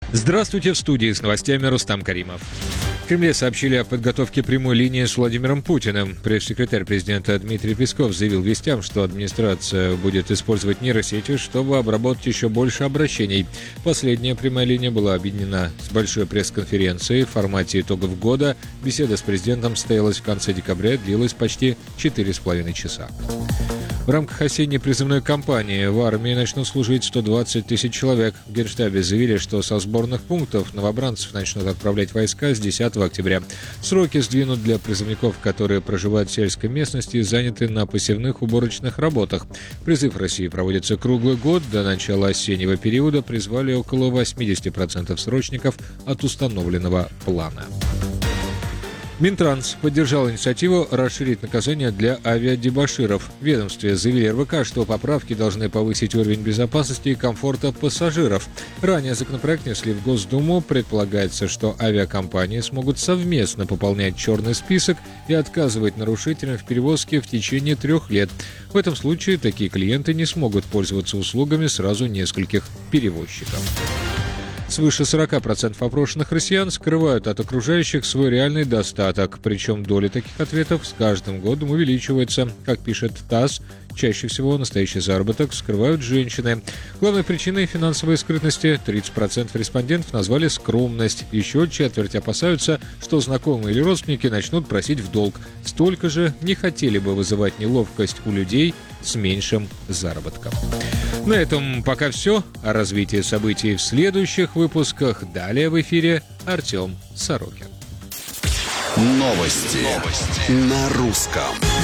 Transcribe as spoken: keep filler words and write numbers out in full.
Здравствуйте, в студии с новостями Рустам Каримов. В Кремле сообщили о подготовке прямой линии с Владимиром Путиным. Пресс-секретарь президента Дмитрий Песков заявил вестям, что администрация будет использовать нейросети, чтобы обработать еще больше обращений. Последняя прямая линия была объединена с большой пресс-конференцией в формате итогов года. Беседа с президентом состоялась в конце декабря, длилась почти четыре с половиной часа. В рамках осенней призывной кампании в армии начнут служить сто двадцать тысяч человек. В Генштабе заявили, что со сборных пунктов новобранцев начнут отправлять войска с десятого октября. Сроки сдвинут для призывников, которые проживают в сельской местности и заняты на посевных уборочных работах. Призыв в России проводится круглый год. До начала осеннего периода призвали около восемьдесят процентов срочников от установленного плана. Минтранс поддержал инициативу расширить наказание для авиадебоширов. В ведомстве заявили эр вэ ка, что поправки должны повысить уровень безопасности и комфорта пассажиров. Ранее законопроект внесли в Госдуму. Предполагается, что авиакомпании смогут совместно пополнять черный список и отказывать нарушителям в перевозке в течение трех лет. В этом случае такие клиенты не смогут пользоваться услугами сразу нескольких перевозчиков. Свыше сорок процентов опрошенных россиян скрывают от окружающих свой реальный достаток, причем доля таких ответов с каждым годом увеличивается. Как пишет ТАСС, чаще всего настоящий заработок скрывают женщины. Главной причиной финансовой скрытности тридцать процентов респондентов назвали скромность. Еще четверть опасаются, что знакомые или родственники начнут просить в долг. Столько же не хотели бы вызывать неловкость у людей с меньшим заработком. На этом пока все. О развитии событий в следующих выпусках. Далее в эфире Артем Сорокин. Новости, Новости. На русском.